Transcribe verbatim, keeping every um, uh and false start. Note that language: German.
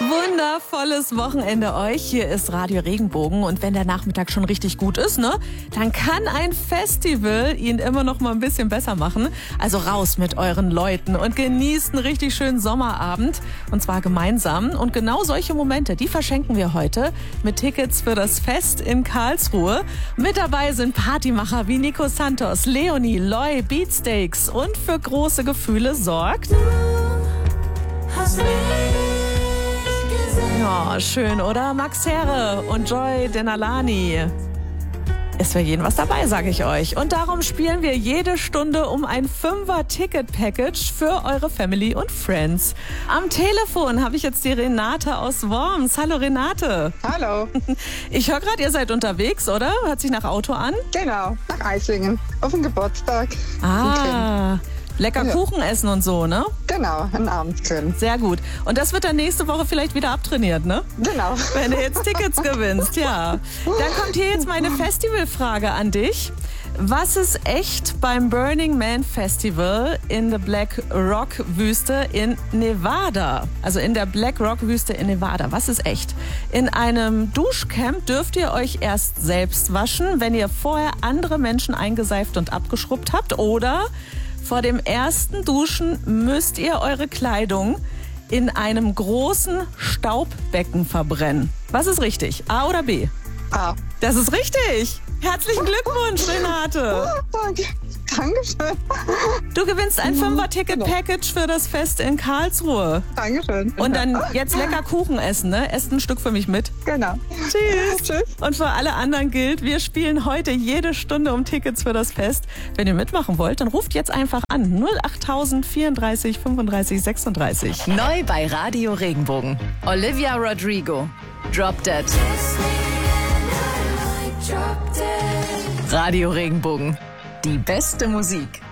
wundervolles Wochenende euch. Hier ist Radio Regenbogen und wenn der Nachmittag schon richtig gut ist, ne, dann kann ein Festival ihn immer noch mal ein bisschen besser machen. Also raus mit euren Leuten und genießt einen richtig schönen Sommerabend und zwar gemeinsam. Und genau solche Momente, die verschenken wir heute mit Tickets für das Fest in Karlsruhe. Mit dabei sind Partymacher wie Nico Santos, Leonie, Loy, Beatsteaks und für große Gefühle sorgt... Ja, schön, oder? Max Herre und Joy Denalani. Ist für jeden was dabei, sage ich euch. Und darum spielen wir jede Stunde um ein Fünfer-Ticket-Package für eure Family und Friends. Am Telefon habe ich jetzt die Renate aus Worms. Hallo Renate. Hallo. Ich höre gerade, ihr seid unterwegs, oder? Hört sich nach Auto an? Genau, nach Eislingen. Auf dem Geburtstag. Ah, lecker Ja. Kuchen essen und so, ne? Genau, ein Abendgrill. Sehr gut. Und das wird dann nächste Woche vielleicht wieder abtrainiert, ne? Genau. Wenn du jetzt Tickets gewinnst, ja. Dann kommt hier jetzt meine Festivalfrage an dich. Was ist echt beim Burning Man Festival in der Black Rock Wüste in Nevada? Also in der Black Rock Wüste in Nevada. Was ist echt? In einem Duschcamp dürft ihr euch erst selbst waschen, wenn ihr vorher andere Menschen eingeseift und abgeschrubbt habt. Oder vor dem ersten Duschen müsst ihr eure Kleidung in einem großen Staubbecken verbrennen. Was ist richtig? A oder B? Ah. Das ist richtig. Herzlichen Glückwunsch, Renate. Danke. Dankeschön. Du gewinnst ein Fünfer-Ticket-Package für das Fest in Karlsruhe. Dankeschön. Und dann jetzt lecker Kuchen essen, ne? Esst ein Stück für mich mit. Genau. Tschüss. Tschüss. Und für alle anderen gilt, wir spielen heute jede Stunde um Tickets für das Fest. Wenn ihr mitmachen wollt, dann ruft jetzt einfach an. null acht null null vierunddreißig fünfunddreißig sechsunddreißig. Neu bei Radio Regenbogen. Olivia Rodrigo. Drop Dead. Radio Regenbogen. Die beste Musik.